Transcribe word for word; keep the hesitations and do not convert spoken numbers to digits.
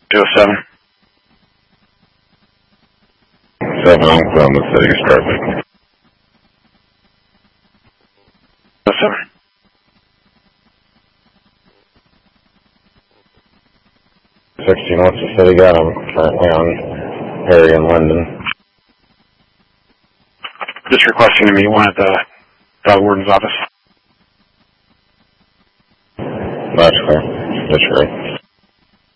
two oh seven. seven Oklahoma City, Starbuck. two oh seven. sixteen Worcester City, got him currently on Harry and London. Just requesting to meet one at the dog warden's office. That's clear. That's right.